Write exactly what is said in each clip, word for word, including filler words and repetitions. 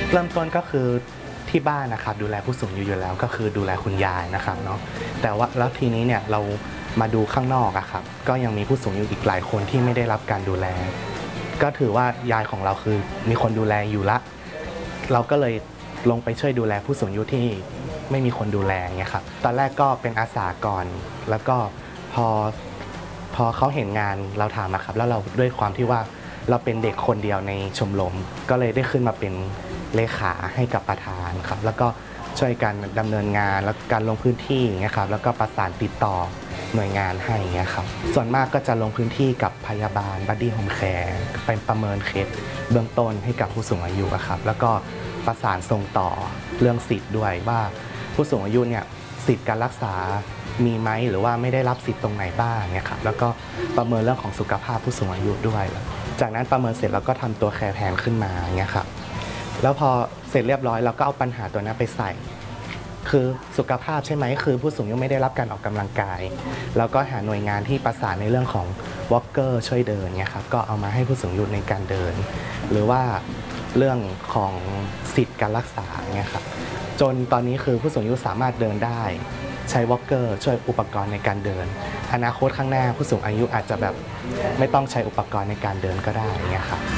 เริ่มต้นก็คือที่บ้านนะครับดูแลผู้สูงอายุอยู่แล้วก็คือดูแลคุณยายนะครับเนาะแต่ว่าแล้วทีนี้เนี่ยเรามาดูข้างนอกอะครับก็ยังมีผู้สูงอายุอีกหลายคนที่ไม่ได้รับการดูแลก็ถือว่ายายของเราคือมีคนดูแลอยู่ละเราก็เลยลงไปช่วยดูแลผู้สูงอายุที่ไม่มีคนดูแลเงี้ยครับตอนแรกก็เป็นอาสาก่อนแล้วก็พอพอเขาเห็นงานเราทำนะครับแล้วเราด้วยความที่ว่าเราเป็นเด็กคนเดียวในชมรมก็เลยได้ขึ้นมาเป็นเลขาให้กับประธานครับแล้วก็ช่วยกันดำเนินงานแล้วการลงพื้นที่อย่างเงี้ยครับแล้วก็ประสานติดต่อหน่วยงานให้อย่างเงี้ยครับส่วนมากก็จะลงพื้นที่กับพยาบาลบัดดี้โฮมแคร์เป็นประเมินเคสเบื้องต้นให้กับผู้สูงอายุครับแล้วก็ประสานส่งต่อเรื่องสิทธิ์ด้วยว่าผู้สูงอายุเนี่ยสิทธิ์การรักษามีไหมหรือว่าไม่ได้รับสิทธิ์ตรงไหนบ้างเนี่ยครับแล้วก็ประเมินเรื่องของสุขภาพผู้สูงอายุด้วยจากนั้นประเมินเสร็จเราก็ทำตัวแคร์แพลนขึ้นมาเนี่ยครับแล้วพอเสร็จเรียบร้อยเราก็เอาปัญหาตัวนั้นไปใส่คือสุขภาพใช่ไหมคือผู้สูงอายุไม่ได้รับการออกกำลังกายแล้วก็หาหน่วยงานที่ประสานในเรื่องของวอล์กเกอร์ช่วยเดินเนี่ยครับก็เอามาให้ผู้สูงอายุในการเดินหรือว่าเรื่องของสิทธิ์การรักษาเนี่ยครับจนตอนนี้คือผู้สูงอายุสามารถเดินได้ใช้วอล์กเกอร์ช่วยอุปกรณ์ในการเดินอนาคตข้างหน้าผู้สูงอายุอาจจะแบบไม่ต้องใช้อุปกรณ์ในการเดินก็ได้เงี้ยครับ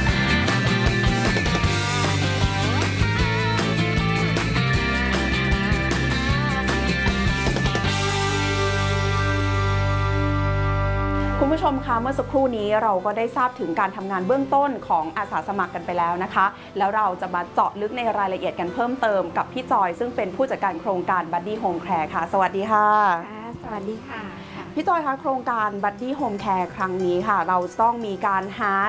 คุณผู้ชมคะเมื่อสักครู่นี้เราก็ได้ทราบถึงการทำงานเบื้องต้นของอาสาสมัครกันไปแล้วนะคะแล้วเราจะมาเจาะลึกในรายละเอียดกันเพิ่มเติมกับพี่จอยซึ่งเป็นผู้จัดการโครงการ Buddy Home Care ค่ะสวัสดีค่ะสวัสดีค่ะพี่จอยคะโครงการ Buddy Home Care ครั้งนี้ค่ะเราต้องมีการหา